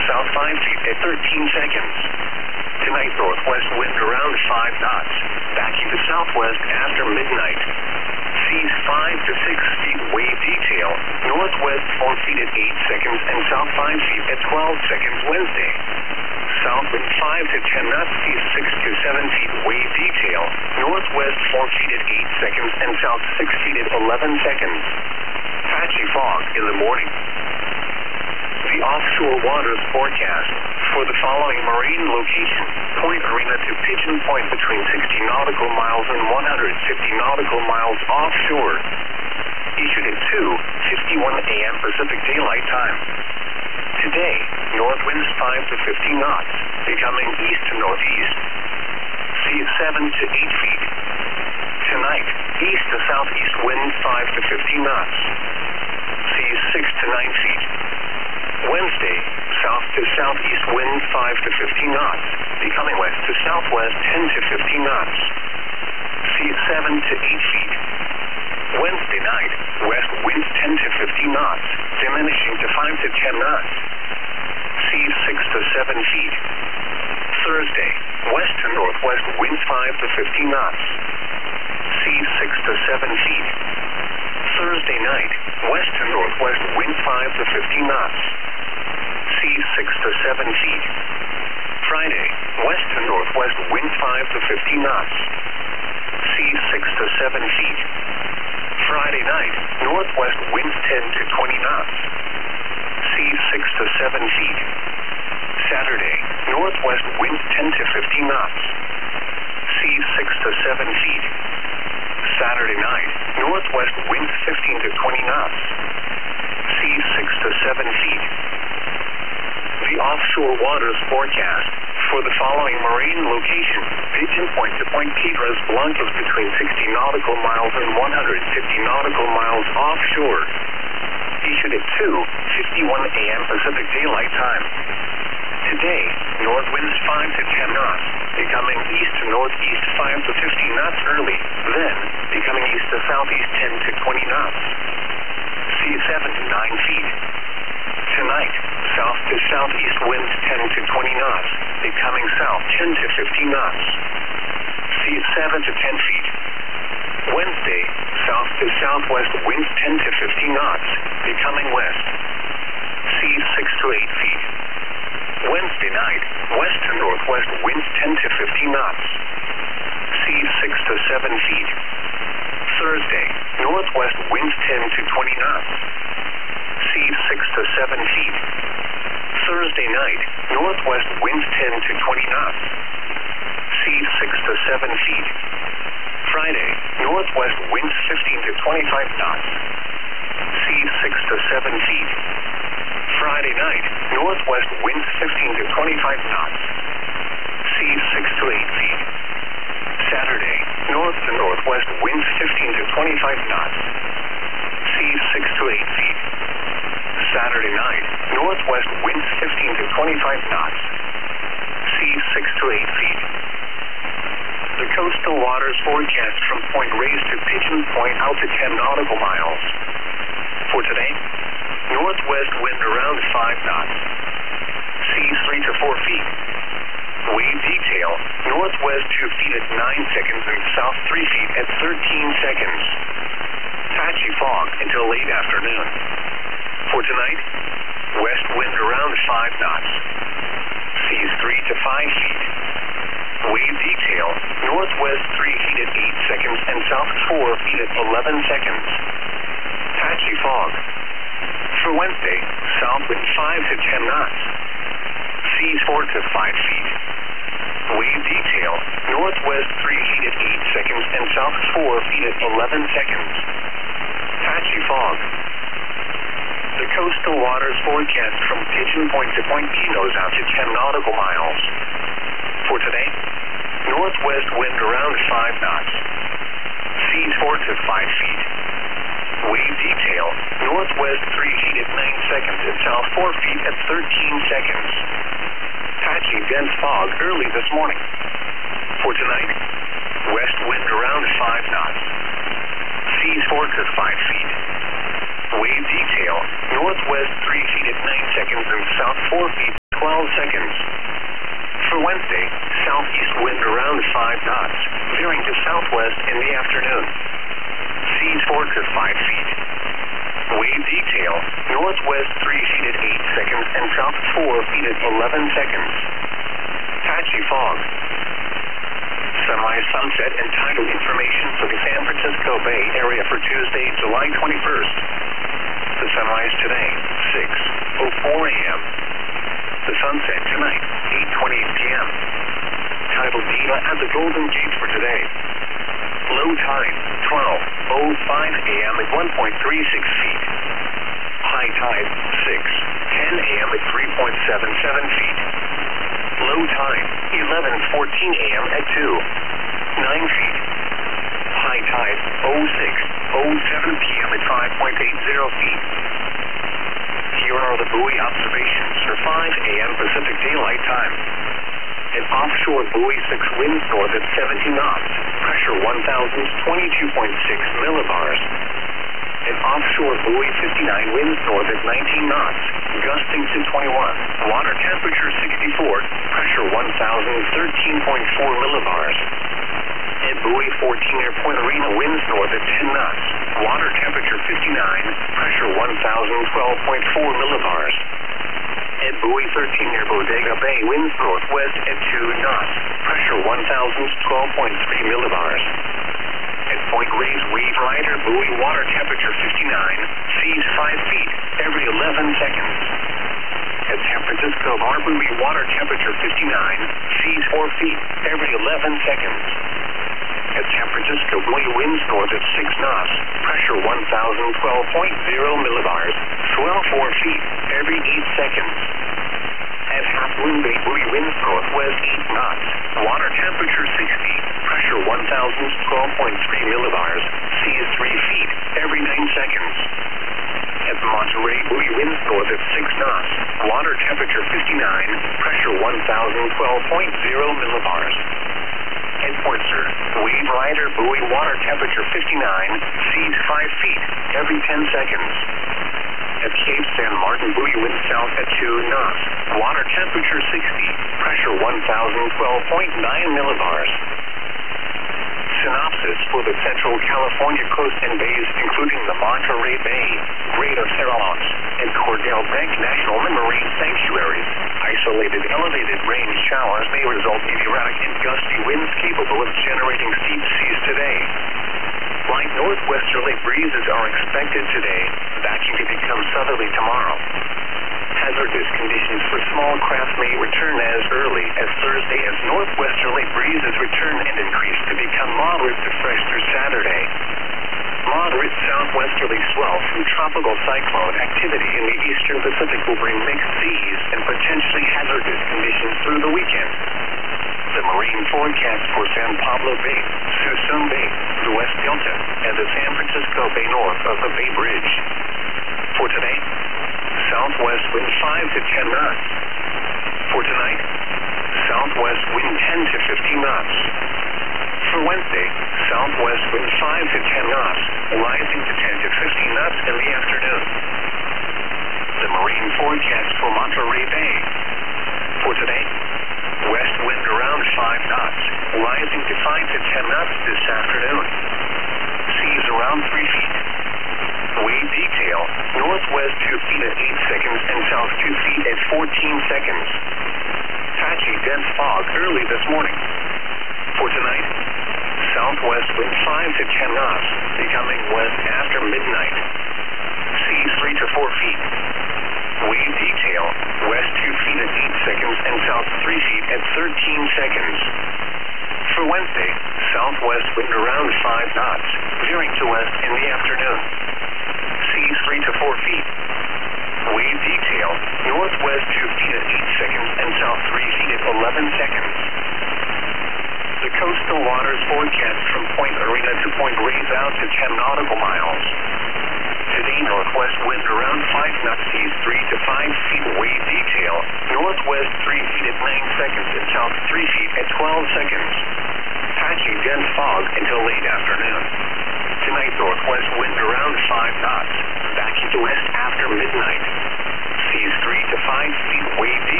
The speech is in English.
south 5 feet at 13 seconds. Tonight, northwest wind around 5 knots, backing to southwest after midnight. Seas 5 to 6 feet wave detail, northwest 4 feet at 8 seconds and south 5 feet at 12 seconds Wednesday. South wind 5 to 10 knots, seas 6 to 7 feet wave detail, northwest 4 feet at 8 seconds and south 6 feet at 11 seconds. Patchy fog in the morning. The offshore waters forecast for the following marine location: Point Arena to Pigeon Point between 60 nautical miles and 150 nautical miles offshore. Issued at 2:51 a.m. Pacific Daylight Time. Today, north winds 5 to 15 knots, becoming east to northeast. Sea at 7 to 8 feet. Tonight, east to southeast wind 5 to 15 knots. Seas 6 to 9 feet. Wednesday, south to southeast wind 5 to 15 knots, becoming west to southwest 10 to 15 knots. Sea at 7 to 8 feet. Wednesday night, west winds 10 to 15 knots, diminishing to 5 to 10 knots. Seas 6 to 7 feet. Thursday, west to northwest winds 5 to 15 knots. Seas 6 to 7 feet. Thursday night, west to northwest wind 5 to 15 knots. Seas 6 to 7 feet. Friday, west to northwest wind 5 to 15 knots. Seas 6 to 7 feet. Friday night, northwest winds 10 to 20 knots. Seas 6 to 7 feet. Saturday, northwest winds 10 to 15 knots. Seas 6 to 7 feet. Saturday night, northwest winds 15 to 20 knots. Seas 6 to 7 feet. The offshore waters forecast for the following marine location: Pigeon Point to Point Piedras Blancas between 60 nautical miles and 150 nautical miles offshore. Issued at 2:51 a.m. Pacific Daylight Time. Today, north winds 5 to 10 knots, becoming east to northeast 5 to 15 knots early, then becoming east to southeast 10 to 20 knots. Sea 7 to 9 feet. Tonight, south to southeast winds 10 to 20 knots, becoming south 10 to 15 knots. Sea 7 to 10 feet. Wednesday, south to southwest winds 10 to 15 knots, becoming west. Sea 6 to 8 feet. Wednesday night, west to northwest winds 10 to 15 knots. Seas 6 to 7 feet. Thursday, northwest winds 10 to 20 knots. Seas 6 to 7 feet. Thursday night, northwest winds 10 to 20 knots. Seas 6 to 7 feet. Friday, northwest winds 15 to 25 knots. Seas 6 to 7 feet. Friday night, northwest winds 15 to 25 knots. Seas 6 to 8 feet. Saturday, north to northwest winds 15 to 25 knots. Seas 6 to 8 feet. Saturday night, northwest winds 15 to 25 knots. Seas 6 to 8 feet. The coastal waters forecast from Point Reyes to Pigeon Point out to 10 nautical miles. For today, northwest wind around 5 knots. Seas 3 to 4 feet. Wave detail, northwest 2 feet at 9 seconds and south 3 feet at 13 seconds. Patchy fog until late afternoon. For tonight, west wind around 5 knots. Seas 3 to 5 feet. Wave detail, northwest 3 feet at 8 seconds and south 4 feet at 11 seconds. Patchy fog. For Wednesday, south wind 5 to 10 knots. Seas 4 to 5 feet. Wave detail, northwest 3 feet at 8 seconds and south 4 feet at 11 seconds. Patchy fog. The coastal waters forecast from Pigeon Point to Point Pinos out to 10 nautical miles. For today, northwest wind around 5 knots. Seas 4 to 5 feet. Wave detail, northwest 3 feet at 9 seconds and south 4 feet at 13 seconds. Patchy dense fog early this morning. For tonight, west wind around 5 knots. Seas 4 to 5 feet. Wave detail, northwest 3 feet at 9 seconds and south 4 feet 12 seconds. For Wednesday, southeast wind around 5 knots, veering to southwest in the afternoon. Seas 4 to 5 feet. Wave detail, northwest 3 feet at 8 seconds and south 4 feet at 11 seconds. Patchy fog. Sunrise, sunset, and tidal information for the San Francisco Bay Area for Tuesday, July 21st. The sunrise today, 6:04 a.m. The sunset tonight, 8:28 p.m. Tidal data at the Golden Gate for today. Low tide, 12:05 a.m. at 1.36 feet. High tide, 6:10 a.m. at 3.77 feet. Low tide, 11:14 a.m. at 2.9 feet. High tide, 06:07 p.m. at 5.80 feet. Here are the buoy observations for 5 a.m. Pacific Daylight Time. An offshore buoy 6 winds north at 70 knots, pressure 1,022.6 millibars. An offshore buoy 59 winds north at 19 knots, gusting to 21. Water temperature 64, pressure 1,013.4 millibars. At buoy 14 near Point Arena winds north at 10 knots, water temperature 59, pressure 1,012.4 millibars. At buoy 13 near Bodega Bay winds northwest at 2 knots, pressure 1,012.3 millibars. At Point Reyes Wave Rider buoy water temperature 59, seas 5 feet every 11 seconds. At San Francisco Bar buoy water temperature 59, seas 4 feet every 11 seconds. At San Francisco buoy winds north at 6 knots, pressure 1,012.0 millibars, swell 4 feet every 8 seconds. At Half Moon Bay buoy winds northwest 8 knots, water temperature 60, pressure 1,012.3 millibars, seas 3 feet every 9 seconds. At Monterey buoy winds north at 6 knots, water temperature 59, pressure 1,012.0 millibars. At Port Sur, Wave Rider buoy water temperature 59, seas 5 feet every 10 seconds. At Cape San Martin buoy wind south at 2 knots, water temperature 60, pressure 1,012.9 millibars. Synopsis for the Central California coast and bays, including the Monterey Bay, Greater Farallones, and Cordell Bank National Marine Sanctuaries. Isolated elevated rain showers may result in erratic and gusty winds capable of generating steep seas today. Light northwesterly breezes are expected today, backing to become southerly tomorrow. Hazardous conditions for small craft may return as early as Thursday as northwesterly breezes return and increase to become moderate to fresh through Saturday. Moderate southwesterly swell from tropical cyclone activity in the eastern Pacific will bring mixed seas and potentially hazardous conditions through the weekend. The marine forecast for San Pablo Bay, Suisun Bay, the West Delta, and the San Francisco Bay north of the Bay Bridge. For today, southwest wind 5 to 10 knots. For tonight, southwest wind 10 to 15 knots. For Wednesday, southwest wind 5 to 10 knots, rising to 10 to 15 knots in the afternoon. The marine forecast for Monterey Bay. For today, west wind around 5 knots, rising to 5 to 10 knots this afternoon. Seas around 3 feet. Wave detail, northwest 2 feet at 8 seconds and south 2 feet at 14 seconds. Patchy dense fog early this morning. For tonight, southwest wind 5 to 10 knots, becoming west after midnight. Seas 3 to 4 feet. Wave detail, west 2 feet at 8 seconds and south 3 feet at 13 seconds. For Wednesday, southwest wind around 5 knots, veering to west in the afternoon. Seas 3 to 4 feet. Wave detail, northwest 2 feet at 8 seconds and south 3 feet at 11 seconds. The coastal waters forecast from Point Arena to Point Reyes out to 10 nautical miles. Today, northwest wind around 5 knots, seas 3 to 5 feet. Wave detail, northwest 3 feet at 9 seconds and south 3 feet at 12 seconds. Patchy dense fog until late afternoon. Tonight, northwest wind around 5 knots, backing to west after midnight. Seas 3 to 5 feet. Wave detail.